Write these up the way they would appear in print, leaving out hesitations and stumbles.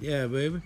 Yeah, baby.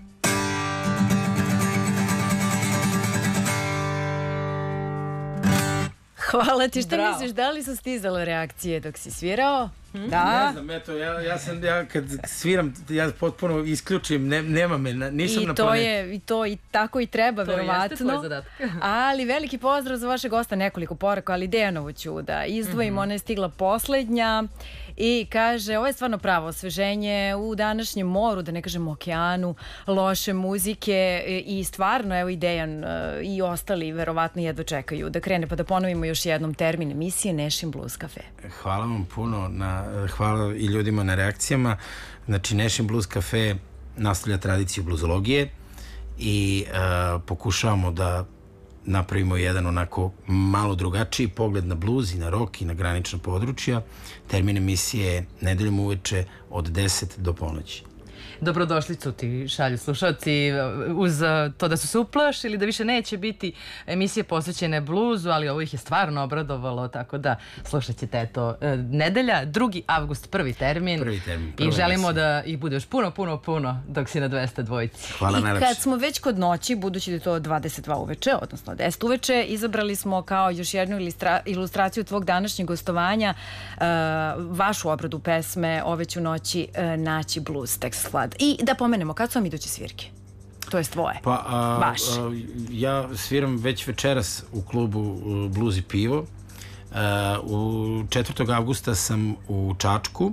Hvala ti, šta misliš, da li su stizale reakcije dok si svirao? Da. Ne znam, eto, ja kad sviram, ja potpuno isključim, nema me, nisam na planetu. I tako i treba, verovatno. To jeste tvoj zadatak. Ali veliki pozdrav za vaše gosta, nekoliko poraka, ali Dejanovu ću da izdvojim, ona je stigla poslednja i kaže, ovo je stvarno pravo osveženje u današnjem moru, da ne kažem okeanu, loše muzike i stvarno, evo i Dejan i ostali verovatno jedva čekaju da krene, pa da ponovimo još jednom termin emisije Nešin Blues Cafe. Hvala vam puno, hvala i ljudima na reakcijama. Znači, Nešin Blues Cafe nastavlja tradiciju bluzologije i pokušavamo da napravimo jedan onako malo drugačiji pogled na bluz i na rock i na granična područja. Termin emisije je nedeljom uveče od 10 do ponoći. Dobrodošlicu ti šalju slušalci uz to da su se uplašili da više neće biti emisije posvećene bluzu, ali ovo ih je stvarno obradovalo, tako da slušat ćete to nedelja, 2. avgust, prvi termin. I želimo da ih bude još puno dok si na 200 dvojici. Hvala najlepše. I kad smo već kod noći, budući da je to 22 uveče, odnosno 10 uveče, izabrali smo kao još jednu ilustraciju tvog današnjeg gostovanja vašu obradu pesme Ove ću noći naći blues, tekst Vlad. I da pomenemo, kad su vam iduće svirke? To je tvoje. Baš. Ja sviram već večeras u klubu Blues i pivo. U 4. avgusta sam u Čačku.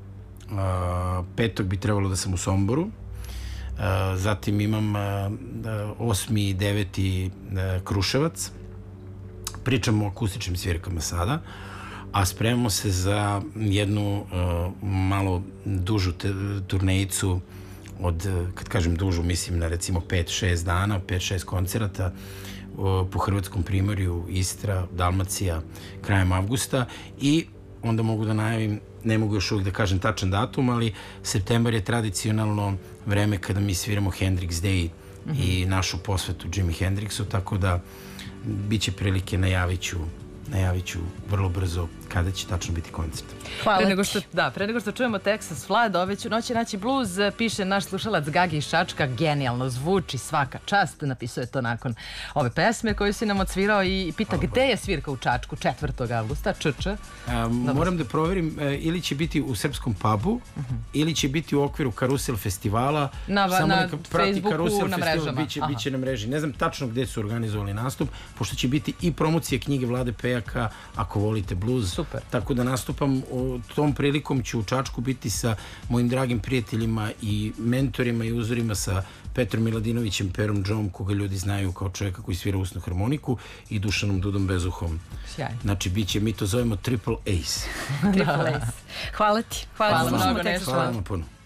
5. bi trebalo da sam u Somboru. Zatim imam 8. i 9. Kruševac. Pričamo o akustičnim svirkama sada. A spremamo se za jednu malo dužu turnejicu od, kad kažem dužu, mislim na recimo 5-6 dana, 5-6 koncerata po Hrvatskom primorju, Istra, Dalmacija, krajem avgusta i onda mogu da najavim, ne mogu još uvijek da kažem tačan datum, ali septembar je tradicionalno vreme kada mi sviramo Hendrix Day i našu posvetu Jimi Hendrixu, tako da bit će prilike, najavit ću vrlo brzo kada će tačno biti koncert. Hvala pre nego što čujemo Texas Vlad, Ove ću noći naći blues, piše naš slušalac Gagi iz Čačka, genijalno zvuči, svaka čast, napisao je to nakon ove pesme koju si nam odsvirao i pita gde je svirka u Čačku 4. avgusta, Moram da proverim, ili će biti u Srpskom pubu, ili će biti u okviru Karusel festivala, samo neka prati Karusel festival, bit će na mreži. Ne znam tačno gde su organizovali nastup, pošto će biti i promocija knjige Vlade Pejaka, Ako volite blues. Super. Tako da nastupam, tom prilikom ću u Čačku biti sa mojim dragim prijateljima i mentorima i uzorima, sa Petrom Miladinovićem, Perom Džom, koga ljudi znaju kao čovjeka koji svira usnu harmoniku, i Dušanom Dudom Bezuhom. Sjajno. Znači, mi to zovemo Triple Ace. Triple Ace. Hvala ti. Hvala mnogo, Hvala vam puno.